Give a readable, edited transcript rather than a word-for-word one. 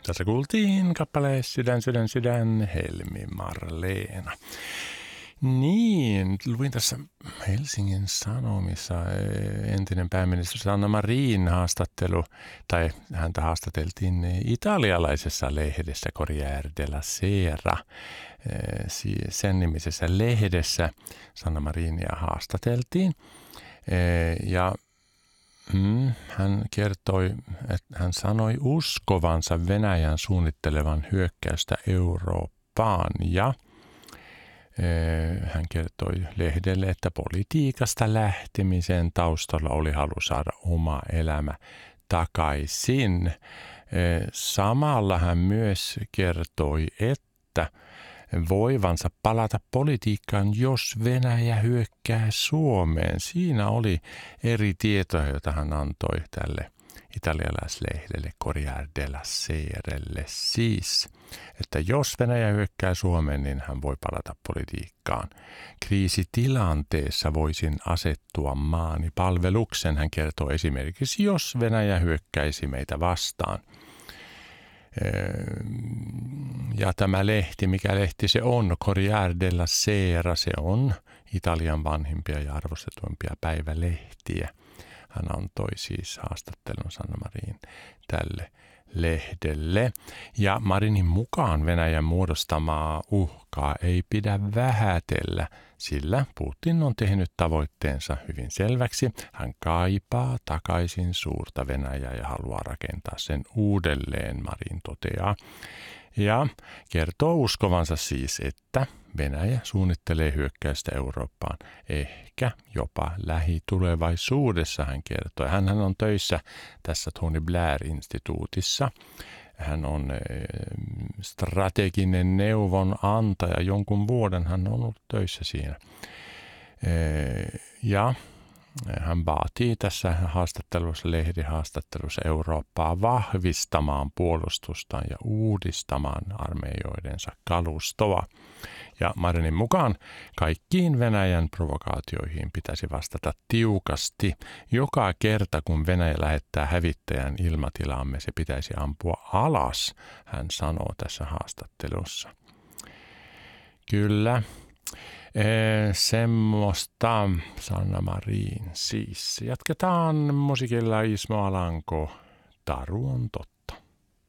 Tässä kuultiin kappale Sydän, sydän, sydän, Helmi Marleena. Niin, luin tässä Helsingin Sanomissa entinen pääministeri Sanna Marin haastattelu, tai häntä haastateltiin italialaisessa lehdessä Corriere della Sera. Sen nimisessä lehdessä Sanna Marinia haastateltiin ja hän kertoi, että hän sanoi uskovansa Venäjän suunnittelevan hyökkäystä Eurooppaan ja hän kertoi lehdelle, että politiikasta lähtemisen taustalla oli halu saada oma elämä takaisin. Samalla hän myös kertoi, että voivansa palata politiikkaan, jos Venäjä hyökkää Suomeen. Siinä oli eri tietoja, joita hän antoi tälle italialaislehdelle Corriere della Serelle. Siis, että jos Venäjä hyökkää Suomeen, niin hän voi palata politiikkaan. Kriisitilanteessa voisin asettua maani palveluksen, hän kertoo esimerkiksi, jos Venäjä hyökkäisi meitä vastaan. Ja tämä lehti, mikä lehti se on, Corriere della Sera, se on Italian vanhimpia ja arvostetuimpia päivälehtiä. Hän antoi siis haastattelun Sanna Marin tälle lehdelle. Ja Marinin mukaan Venäjän muodostamaa uhkaa ei pidä vähätellä, sillä Putin on tehnyt tavoitteensa hyvin selväksi. Hän kaipaa takaisin suurta Venäjää ja haluaa rakentaa sen uudelleen, Marin toteaa. Ja kertoo uskovansa siis, että Venäjä suunnittelee hyökkäystä Eurooppaan ehkä jopa lähitulevaisuudessa, hän kertoo. Hän on töissä tässä Tony Blair-instituutissa. Hän on strateginen neuvonantaja. Jonkun vuoden hän on ollut töissä siinä. Ja hän vaatii tässä haastattelussa, lehdihaastattelussa Eurooppaa vahvistamaan puolustustaan ja uudistamaan armeijoidensa kalustoa. Ja Marinin mukaan kaikkiin Venäjän provokaatioihin pitäisi vastata tiukasti. Joka kerta, kun Venäjä lähettää hävittäjän ilmatilaamme, se pitäisi ampua alas, hän sanoo tässä haastattelussa. Kyllä. Semmoista Sanna Marin siis. Jatketaan musiikilla Ismo Alanko, Taru on totta.